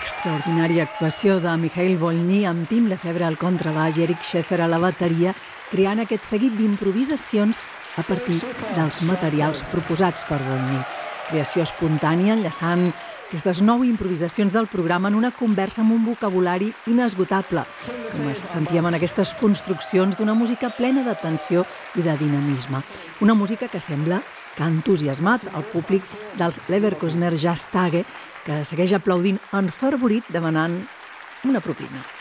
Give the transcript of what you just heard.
Extraordinària actuació de Mikhail Volny amb Tim Lefebvre al contrabaix i Eric Scheffer a la bateria, creant aquest seguit d'improvisacions a partir dels materials proposats per Volny. Creació espontània, enllaçant aquestes 9 improvisacions del programa en una conversa amb un vocabulari inesgotable, com es sentíem en aquestes construccions d'una música plena de tensió i de dinamisme. Una música que sembla que ha entusiasmat el públic dels Leverkusener Jazztage, que segueix aplaudint enfervorit demanant una propina.